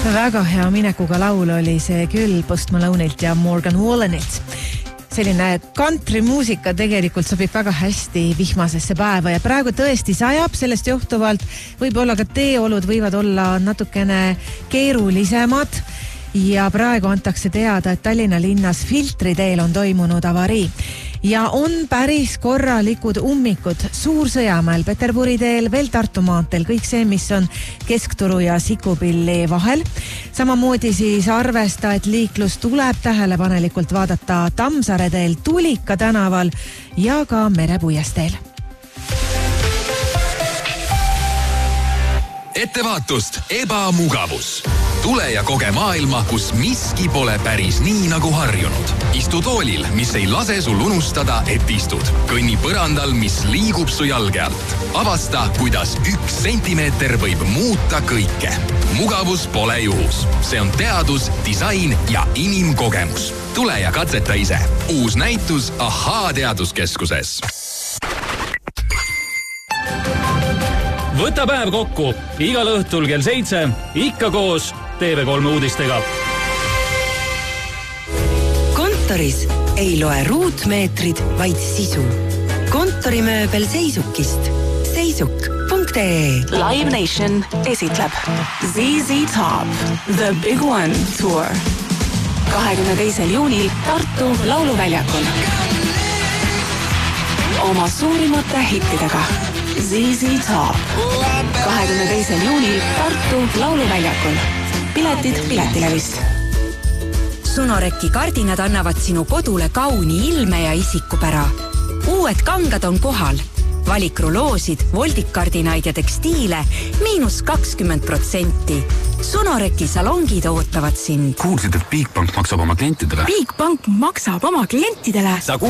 Väga hea minekuga laul oli see küll Post Malone'ilt ja Morgan Wallenilt. Selline countrymuusika tegelikult sobib väga hästi vihmasesse päeva ja praegu tõesti sajab, sellest johtuvalt võib-olla ka teeolud võivad olla natukene keerulisemad ja praegu antakse teada, et Tallinna linnas Filtriteel on toimunud avarii ja on päris korralikud ummikud Suur-Sõjamäel, Peterburi teel, veel Tartu maanteel, kõik see, mis on Keskturu ja Sikupilli vahel. Samamoodi siis arvesta, et liiklus tuleb tähelepanelikult vaadata Tammsaare teel, Tulika tänaval ja ka Merepuiesteel. Ettevaatust, ebamugavus. Tule ja koge maailma, kus miski pole päris nii nagu harjunud. Istu toolil, mis ei lase sul unustada, et istud. Kõnni põrandal, mis liigub su jalge alt. Avasta, kuidas 1 sentimeeter võib muuta kõike. Mugavus pole juhus. See on teadus, disain ja inimkogemus. Tule ja katseta ise. Uus näitus Ahaa teaduskeskuses. Võta päev kokku igal õhtul kell 7, ikka koos TV3 uudistega. Kontoris ei loe ruutmeetrid, vaid sisu. Kontorimööbel Seisukist. Seisuk.ee Live Nation esitleb ZZ Top, The Big One Tour. 22. juunil Tartu Lauluväljakul. Oma suurimate hittidega. ZZ Top. 22. juunil Tartu Lauluväljakul. Piletid Piletilevist. Sonoreki kardinad annavad sinu kodule kauni ilme ja isikupära. Uued kangad on kohal. Valikruloosid, voldikkardinaid ja tekstiile -20%. Sonoreki salongid ootavad sind. Kuulsid, et Bigbank maksab oma klientidele? Bigbank maksab oma klientidele.